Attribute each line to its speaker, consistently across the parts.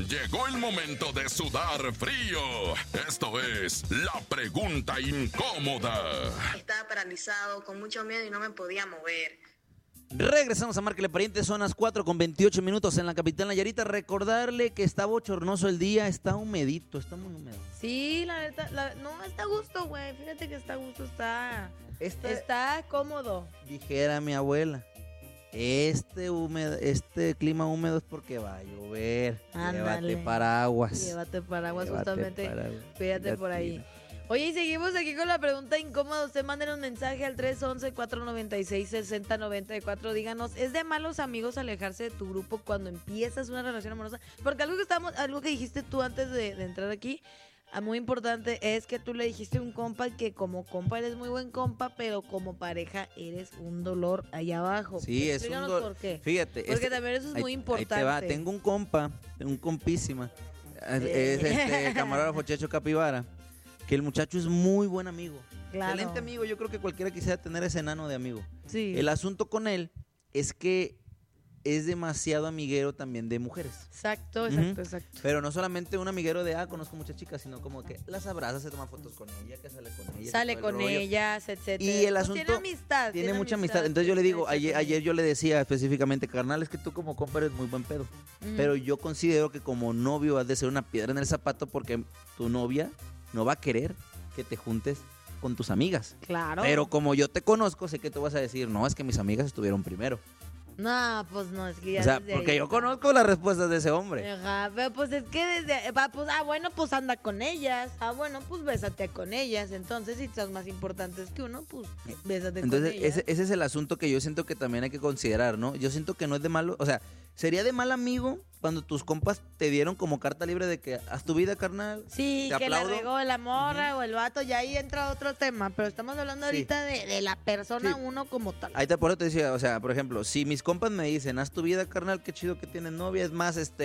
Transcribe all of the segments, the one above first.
Speaker 1: Llegó el momento de sudar frío. Esto es la pregunta incómoda.
Speaker 2: Estaba paralizado, con mucho miedo y no me podía mover.
Speaker 3: Regresamos a Márcale Pariente, son las 4:28 en la capital Nayarita. Recordarle que está bochornoso el día, está humedito, está muy húmedo.
Speaker 4: Sí, la neta, no, está a gusto, güey. Fíjate que está a gusto, está cómodo.
Speaker 3: Dijera mi abuela, este clima húmedo es porque va a llover.
Speaker 4: Ándale.
Speaker 3: Llévate paraguas.
Speaker 4: Justamente.
Speaker 3: Paraguas.
Speaker 4: Fíjate por ahí. Oye, y seguimos aquí con la pregunta incómoda. Usted manden un mensaje al 311-496-6094. Díganos, ¿es de malos amigos alejarse de tu grupo cuando empiezas una relación amorosa? Porque algo que dijiste tú antes de entrar aquí, muy importante, es que tú le dijiste a un compa que como compa eres muy buen compa, pero como pareja eres un dolor allá abajo.
Speaker 3: Sí, es un dolor.
Speaker 4: ¿Por qué?
Speaker 3: Fíjate.
Speaker 4: Porque también eso es muy importante.
Speaker 3: Ahí te va. Tengo un compa, un compísima. Es camarógrafo Checho Capibara. Que el muchacho es muy buen amigo.
Speaker 4: Claro.
Speaker 3: Excelente amigo. Yo creo que cualquiera quisiera tener ese enano de amigo.
Speaker 4: Sí.
Speaker 3: El asunto con él es que es demasiado amiguero también de mujeres.
Speaker 4: Exacto.
Speaker 3: Pero no solamente un amiguero de, conozco muchas chicas, sino como que las abraza, se toma fotos con ella, que sale con ella.
Speaker 4: Sale con ellas, etcétera.
Speaker 3: Y el asunto...
Speaker 4: Tiene amistad.
Speaker 3: Tiene mucha amistad. Entonces yo le digo, ayer yo le decía específicamente, carnal, es que tú como compa eres muy buen pedo. Pero yo considero que como novio has de ser una piedra en el zapato porque tu novia no va a querer que te juntes con tus amigas.
Speaker 4: Claro.
Speaker 3: Pero como yo te conozco, sé que tú vas a decir, no, es que mis amigas estuvieron primero.
Speaker 4: No, pues no, es que ya.
Speaker 3: O sea, porque yo conozco las respuestas de ese hombre.
Speaker 4: Ajá, pero pues es que bueno, pues anda con ellas. Bueno, pues bésate con ellas. Entonces, si son más importantes que uno, pues bésate con ellas.
Speaker 3: Entonces, ese es el asunto que yo siento que también hay que considerar, ¿no? Yo siento que no es de malo, o sea, sería de mal amigo cuando tus compas te dieron como carta libre de que haz tu vida, carnal.
Speaker 4: Sí,
Speaker 3: te
Speaker 4: que
Speaker 3: aplaudo.
Speaker 4: la regó la morra o el vato, ya ahí entra otro tema. Pero estamos hablando ahorita de la persona uno como tal.
Speaker 3: Ahí por eso te decía, o sea, por ejemplo, si mis compas me dicen, haz tu vida, carnal, qué chido que tienes novia, es más, hay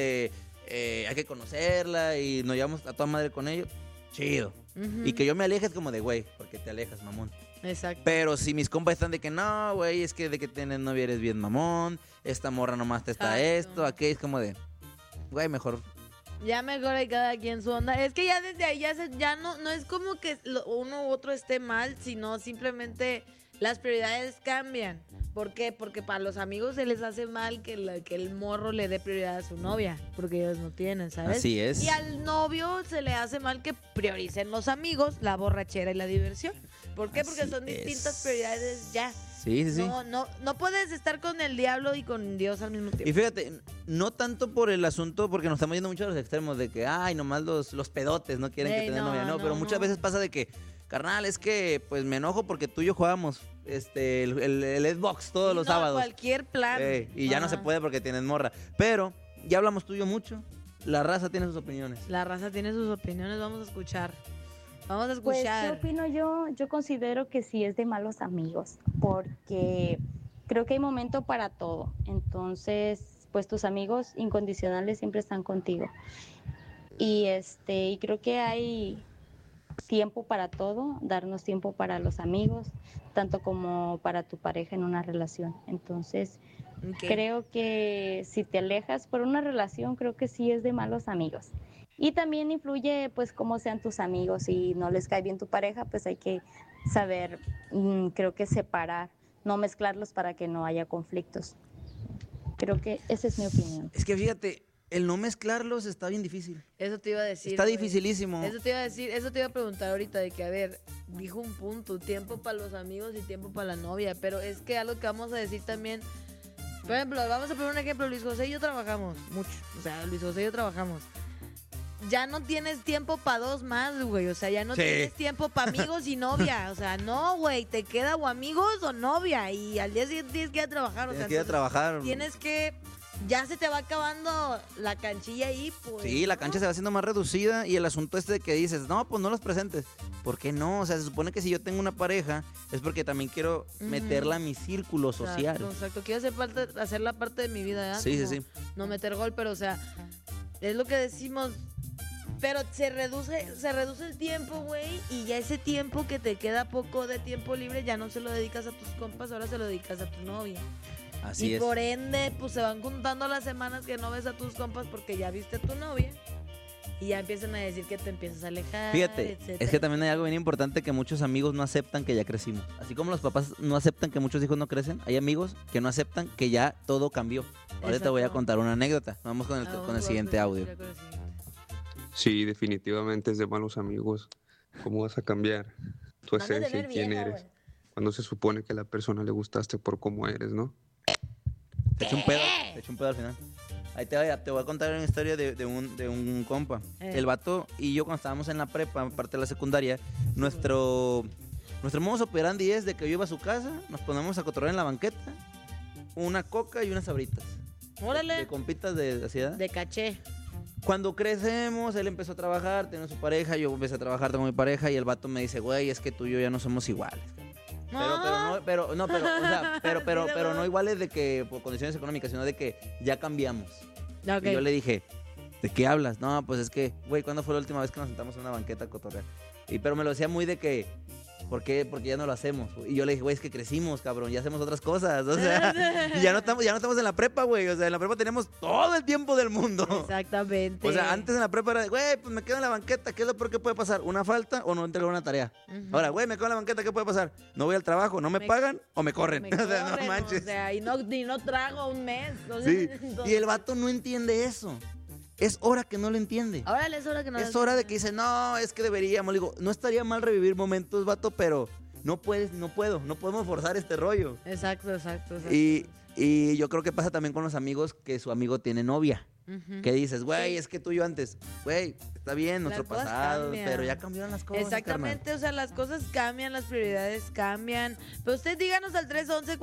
Speaker 3: que conocerla y nos llevamos a toda madre con ellos, chido. Y que yo me aleje es como de, güey, porque te alejas, mamón.
Speaker 4: Exacto.
Speaker 3: Pero si mis compas están de que no, güey, es que de que tienes novia eres bien mamón, esta morra nomás te está esto, aquí es como de, güey, mejor.
Speaker 4: Ya mejor hay cada quien su onda. Es que ya desde ahí ya no es como que uno u otro esté mal, sino simplemente las prioridades cambian. ¿Por qué? Porque para los amigos se les hace mal que el morro le dé prioridad a su novia, porque ellos no tienen, ¿sabes?
Speaker 3: Así es.
Speaker 4: Y al novio se le hace mal que prioricen los amigos, la borrachera y la diversión. ¿Por qué? Porque son distintas prioridades ya.
Speaker 3: Sí.
Speaker 4: No puedes estar con el diablo y con Dios al mismo tiempo.
Speaker 3: Y fíjate, no tanto por el asunto, porque nos estamos yendo mucho a los extremos de que, nomás los pedotes no quieren que tengan novia. No, pero muchas veces pasa de que, carnal, es que pues me enojo porque tú y yo jugamos el Xbox todos los sábados.
Speaker 4: Cualquier plan.
Speaker 3: Y ya no se puede porque tienes morra. Pero ya hablamos tú y yo mucho. La raza tiene sus opiniones.
Speaker 4: Vamos a escuchar.
Speaker 5: Pues, ¿qué opino yo? Yo considero que sí es de malos amigos, porque creo que hay momento para todo. Entonces, pues tus amigos incondicionales siempre están contigo. Y creo que hay tiempo para todo, darnos tiempo para los amigos, tanto como para tu pareja en una relación. Entonces, creo que si te alejas por una relación, creo que sí es de malos amigos. Y también influye, pues, cómo sean tus amigos. Si no les cae bien tu pareja, pues hay que saber, creo que separar, no mezclarlos para que no haya conflictos. Creo que esa es mi opinión.
Speaker 3: Es que fíjate, el no mezclarlos está bien difícil.
Speaker 4: Eso te iba a decir.
Speaker 3: Está dificilísimo.
Speaker 4: Eso te iba a decir, eso te iba a preguntar ahorita de que, a ver, dijo un punto, tiempo para los amigos y tiempo para la novia. Pero es que algo que vamos a decir también, por ejemplo, vamos a poner un ejemplo, Luis José y yo trabajamos mucho. O sea, Luis José y yo trabajamos. Ya no tienes tiempo para dos más, güey. O sea, ya no tienes tiempo para amigos y novia. O sea, no, güey. Te queda o amigos o novia. Y al día siguiente tienes que ir a trabajar.
Speaker 3: Tienes que ir a trabajar.
Speaker 4: Tienes que... Ya se te va acabando la canchilla ahí, pues.
Speaker 3: Sí, la cancha se va haciendo más reducida. Y el asunto de que dices, no, pues no los presentes. ¿Por qué no? O sea, se supone que si yo tengo una pareja es porque también quiero meterla a mi círculo social.
Speaker 4: Exacto. Quiero hacerla parte de mi vida, ¿ya?
Speaker 3: Sí.
Speaker 4: No meter gol, pero o sea, es lo que decimos... Pero se reduce el tiempo, güey, y ya ese tiempo que te queda poco de tiempo libre ya no se lo dedicas a tus compas, ahora se lo dedicas a tu novia.
Speaker 3: Así es.
Speaker 4: Por ende, pues se van juntando las semanas que no ves a tus compas porque ya viste a tu novia. Y ya empiezan a decir que te empiezas a alejar,
Speaker 3: Fíjate,
Speaker 4: etcétera.
Speaker 3: es que también hay algo bien importante que muchos amigos no aceptan que ya crecimos. Así como los papás no aceptan que muchos hijos no crecen, hay amigos que no aceptan que ya todo cambió. Ahora te voy a contar una anécdota. Vamos con el siguiente audio.
Speaker 6: Sí, definitivamente es de malos amigos. ¿Cómo vas a cambiar tu esencia y quién eres? Cuando se supone que a la persona le gustaste por cómo eres, ¿no?
Speaker 3: Te echo un pedo al final. Ahí te voy a contar una historia de un compa. El vato y yo cuando estábamos en la prepa, parte de la secundaria, nuestro modus operandi es de que yo iba a su casa, nos ponemos a cotorrear en la banqueta, una coca y unas sabritas.
Speaker 4: ¡Órale!
Speaker 3: De compitas de ciudad.
Speaker 4: De caché.
Speaker 3: Cuando crecemos, él empezó a trabajar, tiene su pareja, yo empecé a trabajar, tengo mi pareja y el vato me dice, güey, es que tú y yo ya no somos iguales. Pero no iguales de que por condiciones económicas, sino de que ya cambiamos.
Speaker 4: Okay.
Speaker 3: Y yo le dije, ¿de qué hablas? No, pues es que, güey, ¿cuándo fue la última vez que nos sentamos en una banqueta a cotorrear? Pero me lo decía muy de que, ¿por qué? Porque ya no lo hacemos. Y yo le dije, güey, es que crecimos, cabrón, ya hacemos otras cosas. O sea, y ya no estamos en la prepa, güey. O sea, en la prepa tenemos todo el tiempo del mundo.
Speaker 4: Exactamente.
Speaker 3: O sea, antes en la prepa era de, güey, pues me quedo en la banqueta, ¿qué es lo peor que puede pasar? ¿Una falta o no entregar una tarea? Ahora, güey, me quedo en la banqueta, ¿qué puede pasar? No voy al trabajo, no me pagan o me corren. O sea, no manches.
Speaker 4: O sea, y no trago un mes. O sea,
Speaker 3: Sí,
Speaker 4: entonces...
Speaker 3: y el vato no entiende eso. Es hora que no lo entiende.
Speaker 4: Órale, es hora que no lo
Speaker 3: Es hora de que dice, no, es que deberíamos. Le digo, no estaría mal revivir momentos, vato, pero no podemos forzar este rollo.
Speaker 4: Exacto.
Speaker 3: Y yo creo que pasa también con los amigos que su amigo tiene novia. Que dices, güey, es que tú y yo antes, güey, está bien, nuestro pasado, pero ya cambiaron las cosas.
Speaker 4: Exactamente, carnal. O sea, las cosas cambian, las prioridades cambian. Pero usted díganos al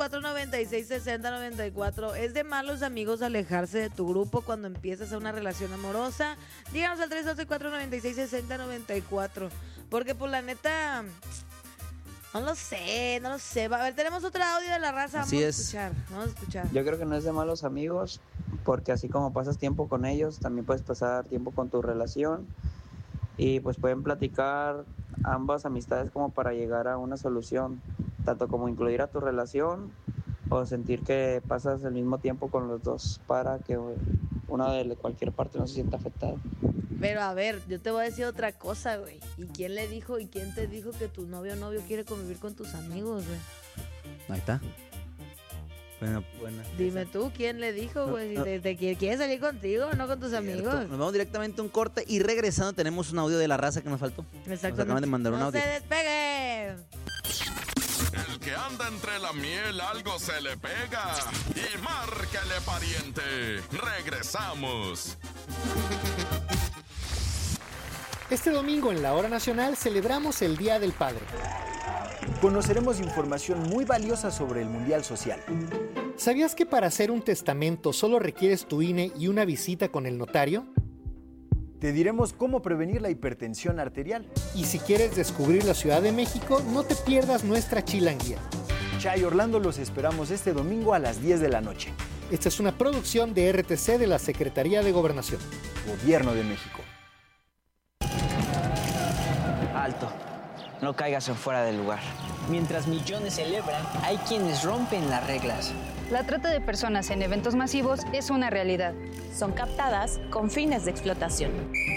Speaker 4: 311-496-6094, ¿es de malos amigos alejarse de tu grupo cuando empiezas a una relación amorosa? Díganos al 311-496-6094, porque pues la neta... No lo sé. A ver, tenemos otro audio de la raza. Vamos a escuchar.
Speaker 7: Yo creo que no es de malos amigos, porque así como pasas tiempo con ellos, también puedes pasar tiempo con tu relación y pues pueden platicar ambas amistades como para llegar a una solución, tanto como incluir a tu relación o sentir que pasas el mismo tiempo con los dos para que una de cualquier parte no se sienta afectada.
Speaker 4: Pero a ver, yo te voy a decir otra cosa, güey. ¿Y quién le dijo y quién te dijo que tu novio o novio quiere convivir con tus amigos, güey?
Speaker 3: Ahí está. Bueno.
Speaker 4: Dime tú, ¿quién le dijo, güey? Si te quiere salir contigo, no con tus amigos.
Speaker 3: Nos vamos directamente a un corte y regresando tenemos un audio de la raza que nos faltó.
Speaker 4: Exactamente.
Speaker 3: Nos acaban de mandar un audio.
Speaker 4: ¡No se despegue!
Speaker 1: El que anda entre la miel algo se le pega. Y márcale, pariente. Regresamos.
Speaker 8: Este domingo en la Hora Nacional celebramos el Día del Padre.
Speaker 9: Conoceremos información muy valiosa sobre el Mundial Social.
Speaker 8: ¿Sabías que para hacer un testamento solo requieres tu INE y una visita con el notario?
Speaker 9: Te diremos cómo prevenir la hipertensión arterial.
Speaker 8: Y si quieres descubrir la Ciudad de México, no te pierdas nuestra chilanguía.
Speaker 9: Chay Orlando, los esperamos este domingo a las 10 de la noche.
Speaker 8: Esta es una producción de RTC de la Secretaría de Gobernación.
Speaker 9: Gobierno de México.
Speaker 10: Alto, no caigas en fuera del lugar. Mientras millones celebran, hay quienes rompen las reglas.
Speaker 11: La trata de personas en eventos masivos es una realidad.
Speaker 12: Son captadas con fines de explotación.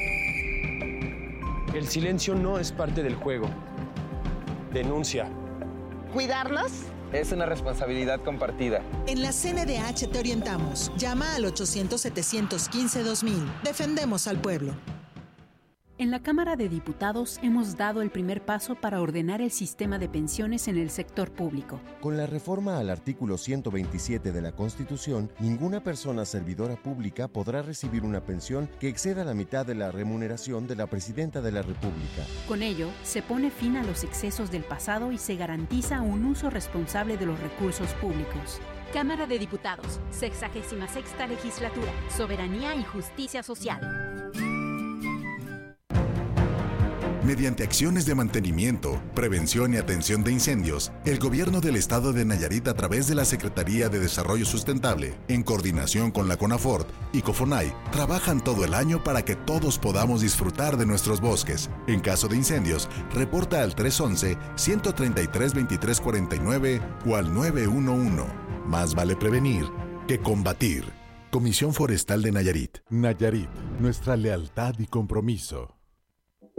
Speaker 13: El silencio no es parte del juego. Denuncia.
Speaker 14: ¿Cuidarlos?
Speaker 15: Es una responsabilidad compartida.
Speaker 16: En la CNDH te orientamos. Llama al 800-715-2000. Defendemos al pueblo.
Speaker 17: En la Cámara de Diputados hemos dado el primer paso para ordenar el sistema de pensiones en el sector público.
Speaker 18: Con la reforma al artículo 127 de la Constitución, ninguna persona servidora pública podrá recibir una pensión que exceda la mitad de la remuneración de la Presidenta de la República.
Speaker 17: Con ello, se pone fin a los excesos del pasado y se garantiza un uso responsable de los recursos públicos.
Speaker 19: Cámara de Diputados, 66ª Legislatura, Soberanía y Justicia Social.
Speaker 20: Mediante acciones de mantenimiento, prevención y atención de incendios, el Gobierno del Estado de Nayarit a través de la Secretaría de Desarrollo Sustentable, en coordinación con la CONAFORT y COFONAI, trabajan todo el año para que todos podamos disfrutar de nuestros bosques. En caso de incendios, reporta al 311-133-2349 o al 911. Más vale prevenir que combatir. Comisión Forestal de Nayarit.
Speaker 21: Nayarit, nuestra lealtad y compromiso.